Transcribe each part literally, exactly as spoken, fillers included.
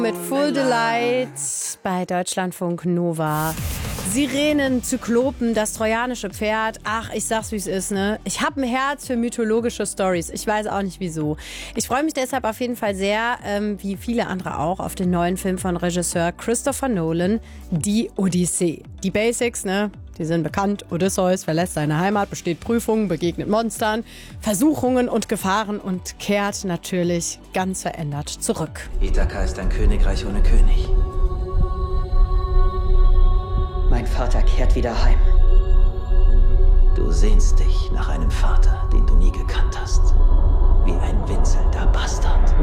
Mit Full Delight bei Deutschlandfunk Nova. Sirenen, Zyklopen, das trojanische Pferd. Ach, ich sag's, wie es ist, ne? Ich habe ein Herz für mythologische Stories. Ich weiß auch nicht, wieso. Ich freue mich deshalb auf jeden Fall sehr, ähm, wie viele andere auch, auf den neuen Film von Regisseur Christopher Nolan, Die Odyssee. Die Basics, ne? Die sind bekannt. Odysseus verlässt seine Heimat, besteht Prüfungen, begegnet Monstern, Versuchungen und Gefahren und kehrt natürlich ganz verändert zurück. Ithaka ist ein Königreich ohne König. Mein Vater kehrt wieder heim. Du sehnst dich nach einem Vater, den du nie gekannt hast. Wie ein winselnder Bastard.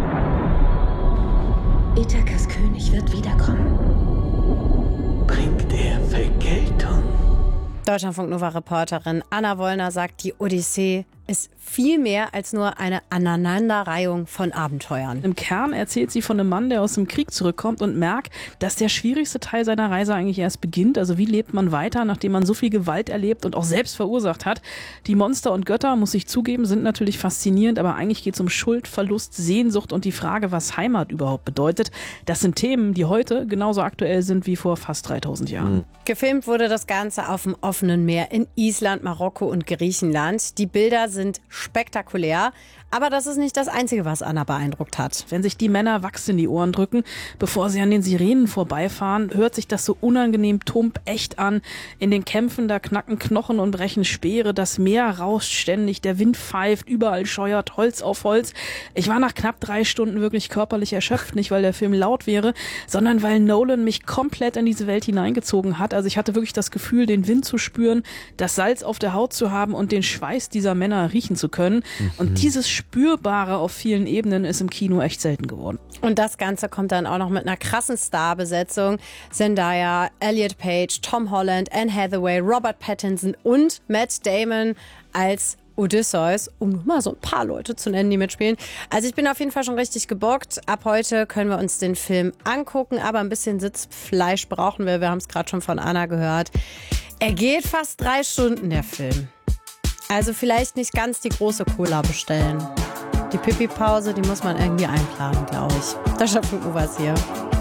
Ithakas König wird wiederkommen. Bringt er Vergeltung? Deutschlandfunk-Nova-Reporterin Anna Wollner sagt, die Odyssee ist viel mehr als nur eine Aneinanderreihung von Abenteuern. Im Kern erzählt sie von einem Mann, der aus dem Krieg zurückkommt und merkt, dass der schwierigste Teil seiner Reise eigentlich erst beginnt. Also wie lebt man weiter, nachdem man so viel Gewalt erlebt und auch selbst verursacht hat. Die Monster und Götter, muss ich zugeben, sind natürlich faszinierend, aber eigentlich geht es um Schuld, Verlust, Sehnsucht und die Frage, was Heimat überhaupt bedeutet. Das sind Themen, die heute genauso aktuell sind wie vor fast dreitausend Jahren. Mhm. Gefilmt wurde das Ganze auf dem offenen Meer in Island, Marokko und Griechenland. Die Bilder sind sind spektakulär. Aber das ist nicht das Einzige, was Anna beeindruckt hat. Wenn sich die Männer Wachs in die Ohren drücken, bevor sie an den Sirenen vorbeifahren, hört sich das so unangenehm tump echt an. In den Kämpfen, da knacken Knochen und brechen Speere, das Meer rauscht ständig, der Wind pfeift, überall scheuert Holz auf Holz. Ich war nach knapp drei Stunden wirklich körperlich erschöpft, nicht weil der Film laut wäre, sondern weil Nolan mich komplett in diese Welt hineingezogen hat. Also ich hatte wirklich das Gefühl, den Wind zu spüren, das Salz auf der Haut zu haben und den Schweiß dieser Männer riechen zu können. Mhm. Und dieses Spürbare auf vielen Ebenen ist im Kino echt selten geworden. Und das Ganze kommt dann auch noch mit einer krassen Starbesetzung. Zendaya, Elliot Page, Tom Holland, Anne Hathaway, Robert Pattinson und Matt Damon als Odysseus, um nur mal so ein paar Leute zu nennen, die mitspielen. Also ich bin auf jeden Fall schon richtig gebockt. Ab heute können wir uns den Film angucken, aber ein bisschen Sitzfleisch brauchen wir. Wir haben es gerade schon von Anna gehört. Er geht fast drei Stunden, der Film. Also vielleicht nicht ganz die große Cola bestellen. Die Pipi-Pause, die muss man irgendwie einplanen, glaube ich. Das schafft Uvas hier.